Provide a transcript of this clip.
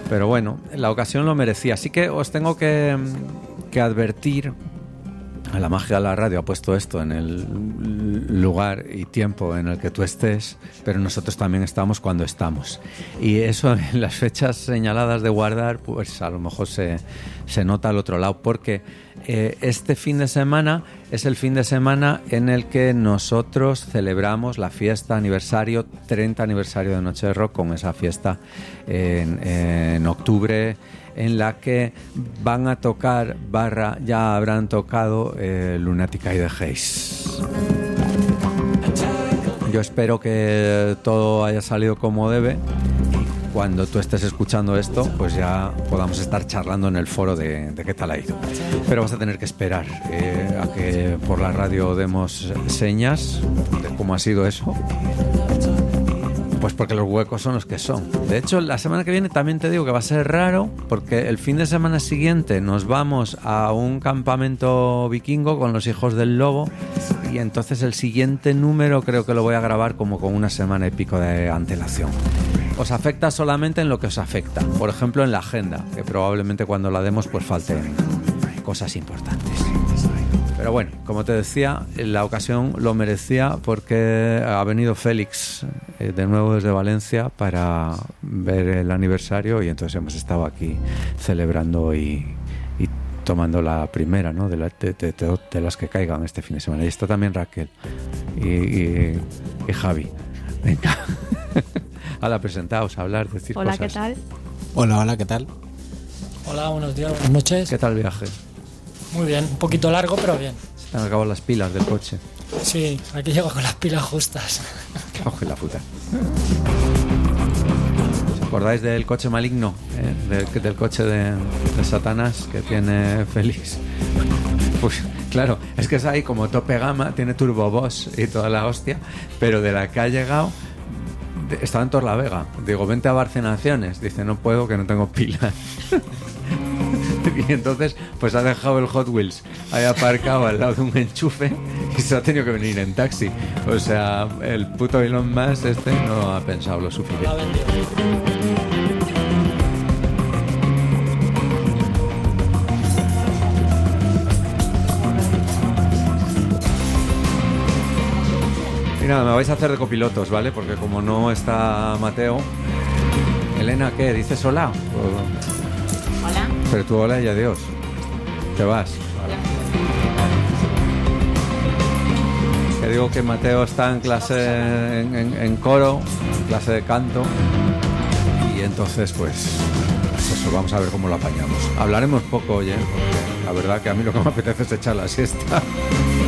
Pero bueno, la ocasión lo merecía. Así que os tengo que advertir. La magia de la radio ha puesto esto en el lugar y tiempo en el que tú estés, pero nosotros también estamos cuando estamos. Y eso en las fechas señaladas de guardar, pues a lo mejor se nota al otro lado, porque este fin de semana es el fin de semana en el que nosotros celebramos la fiesta aniversario, 30 aniversario de Noche de Rock, con esa fiesta en octubre, en la que van a tocar, ya habrán tocado Lunatic Eye de Haze. Yo espero que todo haya salido como debe y cuando tú estés escuchando esto, pues ya podamos estar charlando en el foro de qué tal ha ido. Pero vas a tener que esperar a que por la radio demos señas de cómo ha sido eso. Pues porque los huecos son los que son. De hecho, la semana que viene también te digo que va a ser raro, porque el fin de semana siguiente nos vamos a un campamento vikingo con los Hijos del Lobo, y entonces el siguiente número creo que lo voy a grabar como con una semana y pico de antelación. Os afecta solamente en lo que os afecta. Por ejemplo, en la agenda, que probablemente cuando la demos pues falten cosas importantes. Pero bueno, como te decía, la ocasión lo merecía porque ha venido Félix de nuevo desde Valencia para ver el aniversario, y entonces hemos estado aquí celebrando y tomando la primera, ¿no? de las que caigan este fin de semana. Y está también Raquel y Javi. Venga. Hola, presentaos, hablar, decir hola, cosas. Hola, ¿qué tal? Hola, ¿qué tal? Hola, buenos días, buenas noches. ¿Qué tal el viaje? Muy bien, un poquito largo, pero bien. Se te han acabado las pilas del coche. Sí, aquí llego con las pilas justas. Ojo, la puta. ¿Os acordáis del coche maligno? Del coche de Satanás que tiene Félix. Pues claro, es que es ahí como tope gama, tiene Turbo Boss y toda la hostia, pero de la que ha llegado, estaba en Torlavega. Digo, vente a Barcenaciones. Dice, no puedo, que no tengo pilas. Y entonces pues ha dejado el Hot Wheels ahí aparcado al lado de un enchufe y se ha tenido que venir en taxi. O sea, el puto Elon Musk no ha pensado lo suficiente. Y nada, me vais a hacer de copilotos, ¿vale? Porque como no está Mateo... Elena, ¿qué? ¿Dices hola? Hola. Pero tú hola y adiós. Te vas. Vale. Te digo que Mateo está en clase en coro, en clase de canto, y entonces pues eso, vamos a ver cómo lo apañamos. Hablaremos poco, oye, porque la verdad que a mí lo que me apetece es echar la siesta.